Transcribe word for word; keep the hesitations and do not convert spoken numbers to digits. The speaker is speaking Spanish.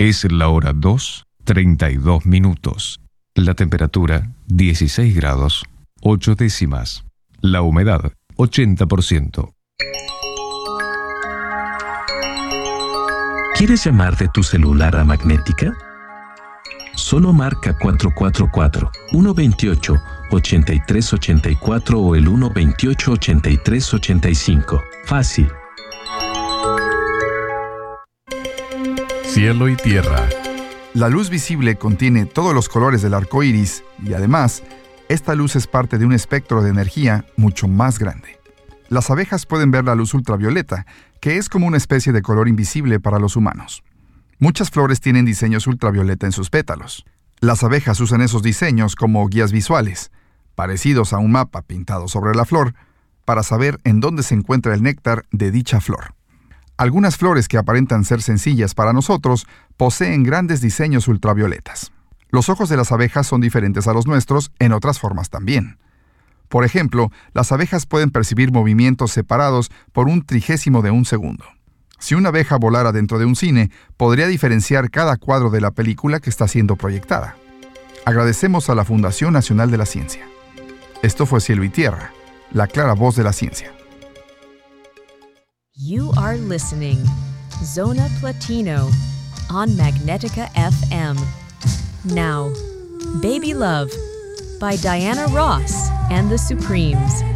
Es la hora dos, treinta y dos minutos. La temperatura, dieciséis grados, ocho décimas. La humedad, ochenta por ciento. ¿Quieres llamar de tu celular a Magnética? Solo marca cuatro cuatro cuatro, uno dos ocho, ocho tres ocho cuatro o el uno dos ocho, ocho tres ocho cinco. Fácil. Cielo y tierra. La luz visible contiene todos los colores del arco iris y además, esta luz es parte de un espectro de energía mucho más grande. Las abejas pueden ver la luz ultravioleta, que es como una especie de color invisible para los humanos. Muchas flores tienen diseños ultravioleta en sus pétalos. Las abejas usan esos diseños como guías visuales, parecidos a un mapa pintado sobre la flor, para saber en dónde se encuentra el néctar de dicha flor. Algunas flores que aparentan ser sencillas para nosotros poseen grandes diseños ultravioletas. Los ojos de las abejas son diferentes a los nuestros en otras formas también. Por ejemplo, las abejas pueden percibir movimientos separados por un trigésimo de un segundo. Si una abeja volara dentro de un cine, podría diferenciar cada cuadro de la película que está siendo proyectada. Agradecemos a la Fundación Nacional de la Ciencia. Esto fue Cielo y Tierra, la clara voz de la ciencia. You are listening Zona Platino on Magnetica F M. Now, Baby Love by Diana Ross and the Supremes.